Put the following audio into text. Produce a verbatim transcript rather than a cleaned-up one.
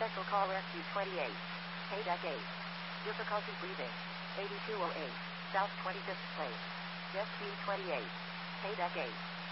Special call S U twenty-eight. Hey deck eight. Difficulty breathing. eighty-two oh eight. South twenty-fifth place. S U twenty-eight. Hey deck eight.